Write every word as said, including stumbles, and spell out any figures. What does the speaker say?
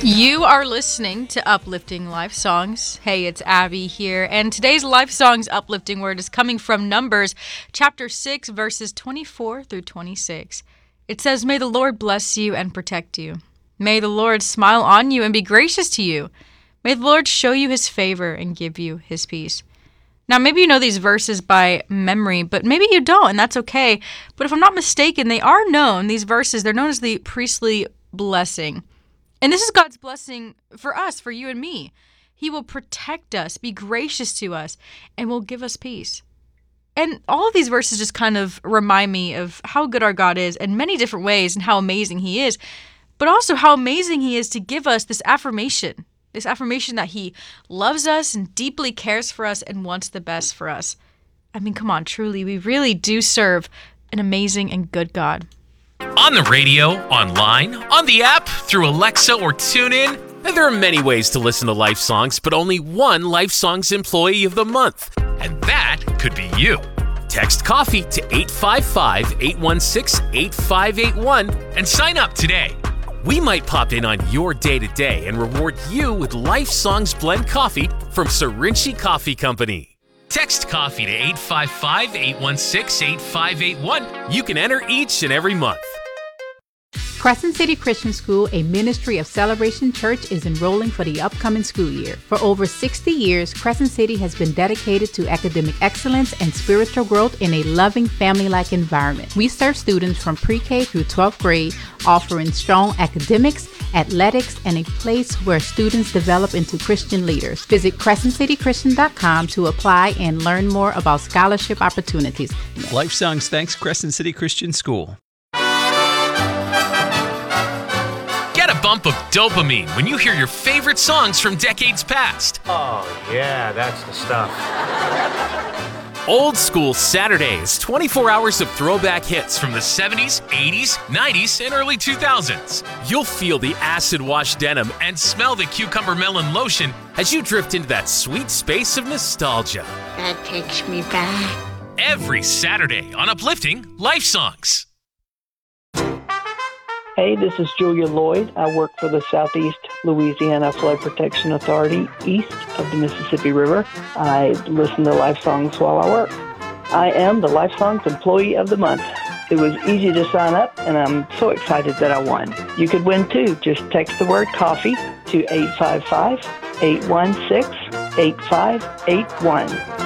You are listening to Uplifting Life Songs. Hey, it's Abby here, and today's Life Songs uplifting word is coming from Numbers chapter six, verses twenty-four through twenty-six. It says, "May the Lord bless you and protect you. May the Lord smile on you and be gracious to you. May the Lord show you his favor and give you his peace." Now, maybe you know these verses by memory, but maybe you don't, and that's okay. But if I'm not mistaken, they are known, these verses, they're known as the priestly blessing. And this is God's blessing for us, for you and me. He will protect us, be gracious to us, and will give us peace. And all of these verses just kind of remind me of how good our God is in many different ways and how amazing he is, but also how amazing he is to give us this affirmation, this affirmation that he loves us and deeply cares for us and wants the best for us. I mean, come on, truly, we really do serve an amazing and good God. On the radio, online, on the app, through Alexa or TuneIn, and there are many ways to listen to Life Songs, but only one Life Songs Employee of the Month, and that could be you. Text COFFEE to eight five five, eight one six, eight five eight one and sign up today. We might pop in on your day-to-day and reward you with Life Songs Blend Coffee from Sarinchi Coffee Company. Text COFFEE to eight five five, eight one six, eight five eight one. You can enter each and every month. Crescent City Christian School, a ministry of Celebration Church, is enrolling for the upcoming school year. For over sixty years, Crescent City has been dedicated to academic excellence and spiritual growth in a loving, family-like environment. We serve students from pre-K through twelfth grade, offering strong academics, athletics, and a place where students develop into Christian leaders. Visit crescent city christian dot com to apply and learn more about scholarship opportunities. Life Songs thanks Crescent City Christian School. Get a bump of dopamine when you hear your favorite songs from decades past. Oh, yeah, that's the stuff. Old School Saturdays, twenty-four hours of throwback hits from the seventies, eighties, nineties, and early two thousands. You'll feel the acid-wash denim and smell the cucumber melon lotion as you drift into that sweet space of nostalgia. That takes me back. Every Saturday on Uplifting Life Songs. Hey, this is Julia Lloyd. I work for the Southeast Louisiana Flood Protection Authority east of the Mississippi River. I listen to Life Songs while I work. I am the Life Songs Employee of the Month. It was easy to sign up, and I'm so excited that I won. You could win too. Just text the word coffee to eight five five, eight one six, eight five eight one.